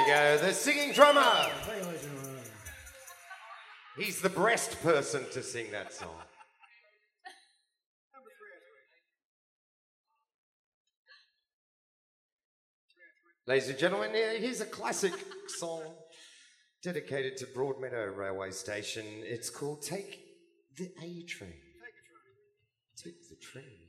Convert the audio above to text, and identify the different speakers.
Speaker 1: we go. The singing drummer. He's the breast person to sing that song. Ladies and gentlemen, here's a classic song dedicated to Broadmeadow Railway Station. It's called Take the A Train. Take the Train.